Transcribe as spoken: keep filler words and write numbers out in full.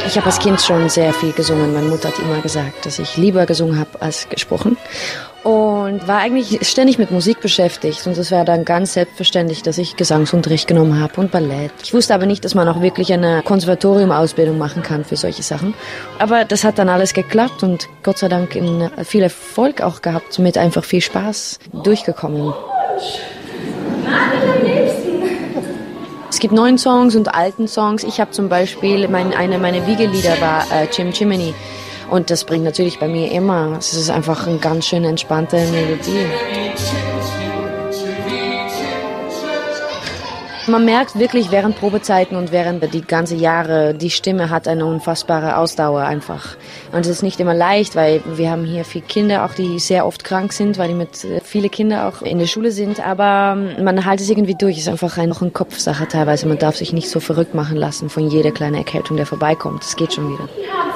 Ich habe als Kind schon sehr viel gesungen. Meine Mutter hat immer gesagt, dass ich lieber gesungen habe als gesprochen. Und war eigentlich ständig mit Musik beschäftigt. Und es war dann ganz selbstverständlich, dass ich Gesangsunterricht genommen habe und Ballett. Ich wusste aber nicht, dass man auch wirklich eine Konservatorium-Ausbildung machen kann für solche Sachen. Aber das hat dann alles geklappt und Gott sei Dank in viel Erfolg auch gehabt, somit einfach viel Spaß durchgekommen. Es gibt neuen Songs und alten Songs. Ich habe zum Beispiel, mein, eine meiner Wiegelieder war äh, Chim Chimney. Und das bringt natürlich bei mir immer, es ist einfach eine ganz schön entspannte Melodie. Man merkt wirklich während Probezeiten und während die ganzen Jahre, die Stimme hat eine unfassbare Ausdauer einfach. Und es ist nicht immer leicht, weil wir haben hier viele Kinder, auch die sehr oft krank sind, weil die mit viele Kinder auch in der Schule sind. Aber man hält es irgendwie durch. Es ist einfach noch eine Kopfsache teilweise. Man darf sich nicht so verrückt machen lassen von jeder kleinen Erkältung, der vorbeikommt. Das geht schon wieder.